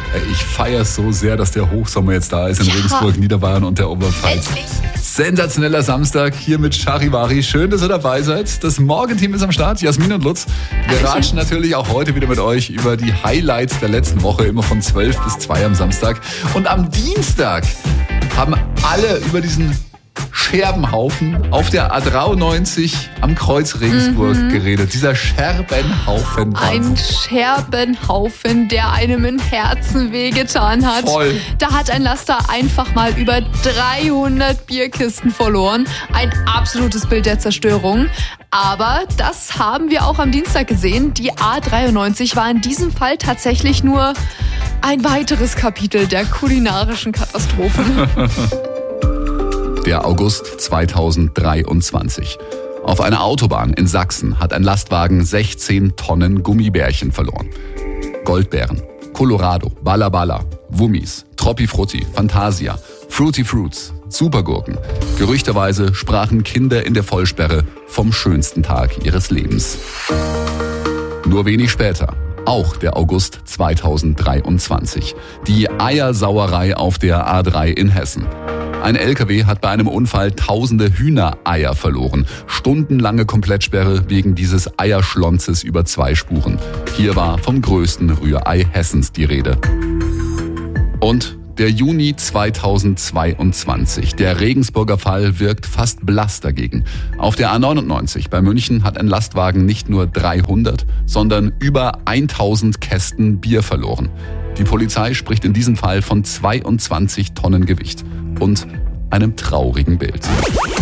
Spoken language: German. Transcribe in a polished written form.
Ich feiere es so sehr, dass der Hochsommer jetzt da ist in Regensburg, Niederbayern und der Oberpfalz. Endlich. Sensationeller Samstag hier mit Charivari. Schön, dass ihr dabei seid. Das Morgenteam ist am Start, Jasmin und Lutz. Wir ratschen natürlich auch heute wieder mit euch über die Highlights der letzten Woche, immer von 12 bis 2 am Samstag. Und am Dienstag haben alle über diesen Scherbenhaufen auf der A93 am Kreuz Regensburg geredet. Dieser Scherbenhaufen. Ein Scherbenhaufen, der einem im Herzen wehgetan hat. Voll. Da hat ein Laster einfach mal über 300 Bierkisten verloren. Ein absolutes Bild der Zerstörung. Aber das haben wir auch am Dienstag gesehen. Die A93 war in diesem Fall tatsächlich nur ein weiteres Kapitel der kulinarischen Katastrophen. Der August 2023. Auf einer Autobahn in Sachsen hat ein Lastwagen 16 Tonnen Gummibärchen verloren. Goldbeeren, Colorado, Balla Balla, Wummis, Troppi Frutti, Fantasia, Fruity Fruits, Supergurken. Gerüchterweise sprachen Kinder in der Vollsperre vom schönsten Tag ihres Lebens. Nur wenig später. Auch der August 2023. Die Eiersauerei auf der A3 in Hessen. Ein LKW hat bei einem Unfall tausende Hühnereier verloren. Stundenlange Komplettsperre wegen dieses Eierschlonzes über 2 Spuren. Hier war vom größten Rührei Hessens die Rede. Und der Juni 2022. Der Regensburger Fall wirkt fast blass dagegen. Auf der A99 bei München hat ein Lastwagen nicht nur 300, sondern über 1000 Kästen Bier verloren. Die Polizei spricht in diesem Fall von 22 Tonnen Gewicht und einem traurigen Bild.